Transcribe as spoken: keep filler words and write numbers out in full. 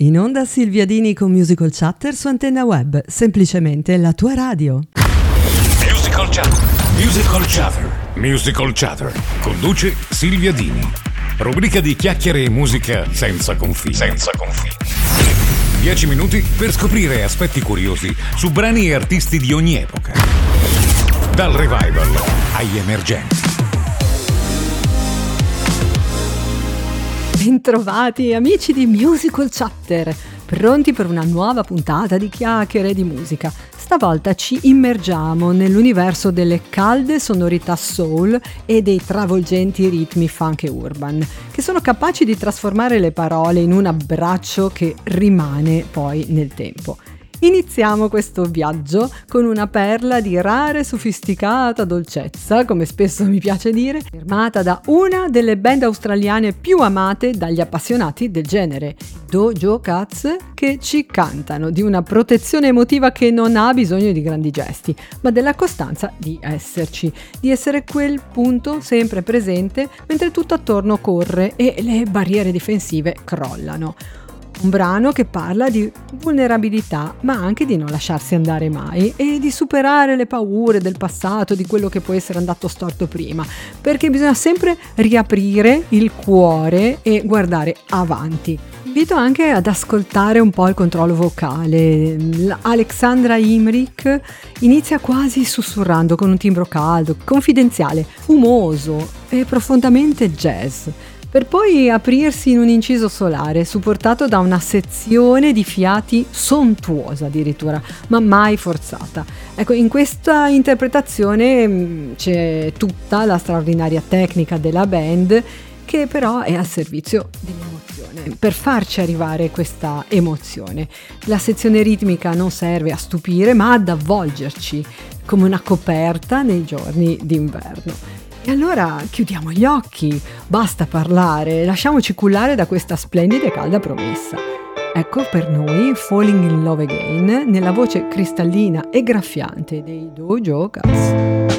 In onda Silvia Dini con Musical Chatter su Antenna Web, semplicemente la tua radio. Musical Chatter, Musical Chatter, Musical Chatter. Conduce Silvia Dini. Rubrica di chiacchiere e musica senza confini. Senza confini. Dieci minuti per scoprire aspetti curiosi su brani e artisti di ogni epoca. Dal revival agli emergenti. Bentrovati amici di Musical Chatter, pronti per una nuova puntata di chiacchiere di musica. Stavolta ci immergiamo nell'universo delle calde sonorità soul e dei travolgenti ritmi funk e urban, che sono capaci di trasformare le parole in un abbraccio che rimane poi nel tempo. Iniziamo questo viaggio con una perla di rara e sofisticata dolcezza, come spesso mi piace dire, firmata da una delle band australiane più amate dagli appassionati del genere, Doja Cat, che ci cantano di una protezione emotiva che non ha bisogno di grandi gesti, ma della costanza di esserci, di essere quel punto sempre presente mentre tutto attorno corre e le barriere difensive crollano. Un brano che parla di vulnerabilità, ma anche di non lasciarsi andare mai e di superare le paure del passato, di quello che può essere andato storto prima, perché bisogna sempre riaprire il cuore e guardare avanti. Invito anche ad ascoltare un po' il controllo vocale. Alexandra Imrich inizia quasi sussurrando con un timbro caldo, confidenziale, fumoso e profondamente jazz, per poi aprirsi in un inciso solare supportato da una sezione di fiati sontuosa addirittura, ma mai forzata. Ecco, in questa interpretazione mh, c'è tutta la straordinaria tecnica della band, che però è al servizio dell'emozione, per farci arrivare questa emozione. La sezione ritmica non serve a stupire, ma ad avvolgerci come una coperta nei giorni d'inverno. E allora chiudiamo gli occhi, basta parlare, lasciamoci cullare da questa splendida e calda promessa. Ecco per noi Falling in Love Again nella voce cristallina e graffiante dei Doja Cat.